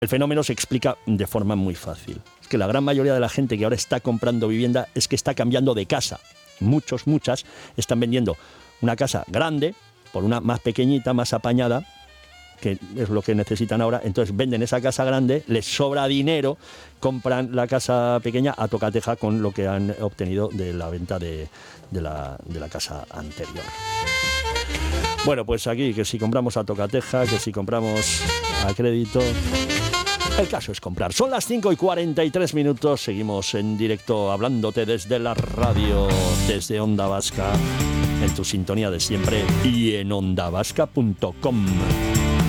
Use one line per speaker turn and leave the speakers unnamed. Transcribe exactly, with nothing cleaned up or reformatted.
El fenómeno se explica de forma muy fácil. Es que la gran mayoría de la gente que ahora está comprando vivienda es que está cambiando de casa. Muchos, muchas están vendiendo una casa grande por una más pequeñita, más apañada, que es lo que necesitan ahora. Entonces venden esa casa grande, les sobra dinero, compran la casa pequeña a tocateja con lo que han obtenido de la venta de, de, la, de la casa anterior. Bueno, pues aquí, que si compramos a tocateja, que si compramos a crédito... El caso es comprar. Son las cinco y cuarenta y tres minutos. Seguimos en directo hablándote desde la radio, desde Onda Vasca, en tu sintonía de siempre y en onda vasca punto com.